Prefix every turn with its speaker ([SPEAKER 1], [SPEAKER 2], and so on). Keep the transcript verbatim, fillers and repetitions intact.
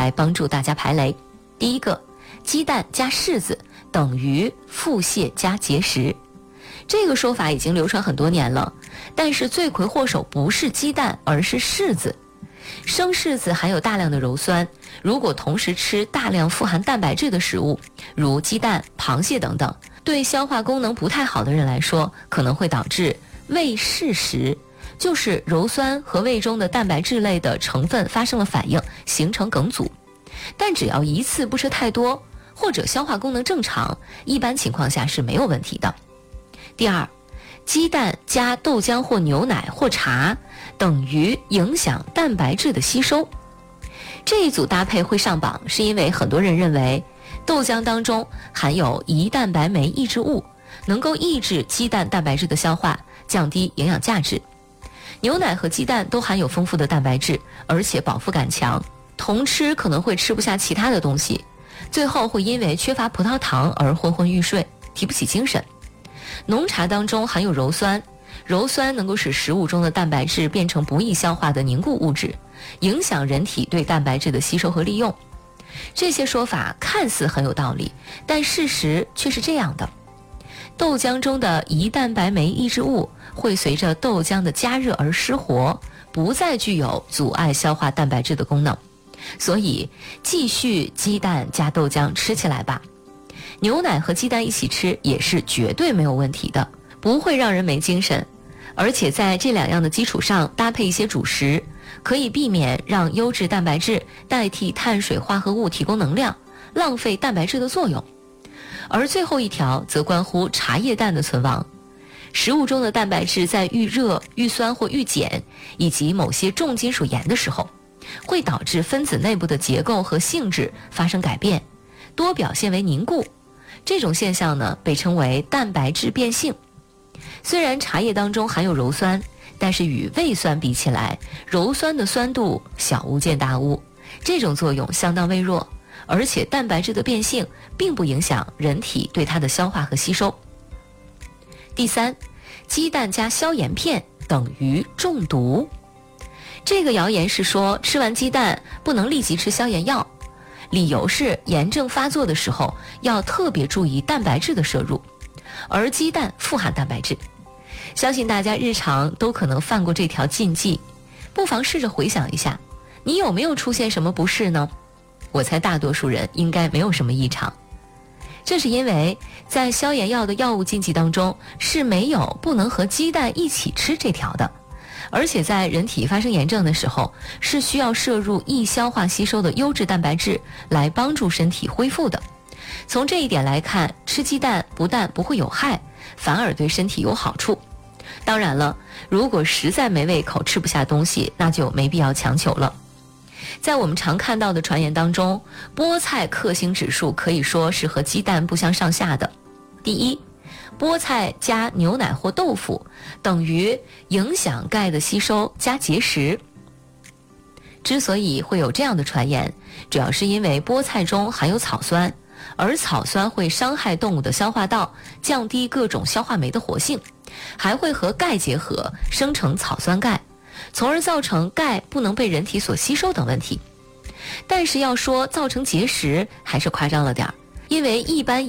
[SPEAKER 1] 来帮助大家排雷。第一个，鸡蛋加柿子等于腹泻加结石。这个说法已经流传很多年了，但是罪魁祸首不是鸡蛋，而是柿子。生柿子含有大量的鞣酸，如果同时吃大量富含蛋白质的食物，如鸡蛋、螃蟹等等，对消化功能不太好的人来说，可能会导致胃噬食，就是鞣酸和胃中的蛋白质类的成分发生了反应，形成梗阻。但只要一次不吃太多，或者消化功能正常，一般情况下是没有问题的。第二，鸡蛋加豆浆或牛奶或茶等于影响蛋白质的吸收。这一组搭配会上榜，是因为很多人认为豆浆当中含有胰蛋白酶抑制物，能够抑制鸡蛋蛋白质的消化，降低营养价值。牛奶和鸡蛋都含有丰富的蛋白质，而且饱腹感强，同吃可能会吃不下其他的东西，最后会因为缺乏葡萄糖而昏昏欲睡，提不起精神。浓茶当中含有鞣酸，鞣酸能够使食物中的蛋白质变成不易消化的凝固物质，影响人体对蛋白质的吸收和利用。这些说法看似很有道理，但事实却是这样的：豆浆中的胰蛋白酶抑制物会随着豆浆的加热而失活，不再具有阻碍消化蛋白质的功能。所以继续鸡蛋加豆浆吃起来吧。牛奶和鸡蛋一起吃也是绝对没有问题的，不会让人没精神。而且在这两样的基础上搭配一些主食，可以避免让优质蛋白质代替碳水化合物提供能量，浪费蛋白质的作用。而最后一条则关乎茶叶蛋的存亡。食物中的蛋白质在遇热、遇酸或遇碱，以及某些重金属盐的时候，会导致分子内部的结构和性质发生改变，多表现为凝固。这种现象呢，被称为蛋白质变性。虽然茶叶当中含有鞣酸，但是与胃酸比起来，鞣酸的酸度小巫见大巫，这种作用相当微弱，而且蛋白质的变性并不影响人体对它的消化和吸收。第三，鸡蛋加消炎片等于中毒。这个谣言是说吃完鸡蛋不能立即吃消炎药，理由是炎症发作的时候要特别注意蛋白质的摄入，而鸡蛋富含蛋白质。相信大家日常都可能犯过这条禁忌，不妨试着回想一下，你有没有出现什么不适呢？我猜大多数人应该没有什么异常。这是因为在消炎药的药物禁忌当中是没有不能和鸡蛋一起吃这条的，而且在人体发生炎症的时候，是需要摄入易消化吸收的优质蛋白质来帮助身体恢复的。从这一点来看，吃鸡蛋不但不会有害，反而对身体有好处。当然了，如果实在没胃口吃不下东西，那就没必要强求了。在我们常看到的传言当中，菠菜克星指数可以说是和鸡蛋不相上下的。第一，菠菜加牛奶或豆腐等于影响钙的吸收加结石。之所以会有这样的传言，主要是因为菠菜中含有草酸，而草酸会伤害动物的消化道，降低各种消化酶的活性，还会和钙结合生成草酸钙，从而造成钙不能被人体所吸收等问题。但是要说造成结石还是夸张了点儿，因为一般